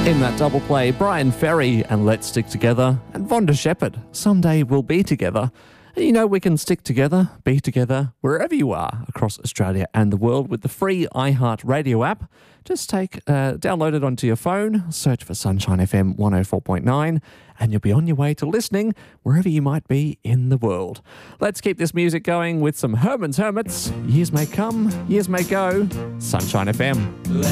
In that double play, Brian Ferry and Let's Stick Together, and Vonda Shepherd, Someday We'll Be Together. And you know we can stick together, be together, wherever you are across Australia and the world with the free iHeart Radio app. Just download it onto your phone, search for Sunshine FM 104.9, and you'll be on your way to listening wherever you might be in the world. Let's keep this music going with some Herman's Hermits. Years may come, years may go. Sunshine FM.